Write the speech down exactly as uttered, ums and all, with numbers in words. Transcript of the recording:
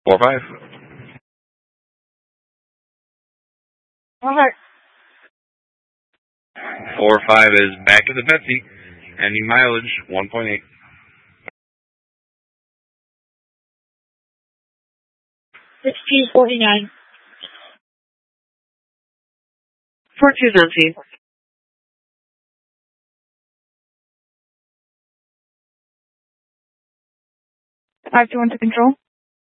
Four five. Okay. Four five is back to the Pepsi. Ending mileage one point eight. Sixteen forty nine. Four two Nancy. Five two one to control.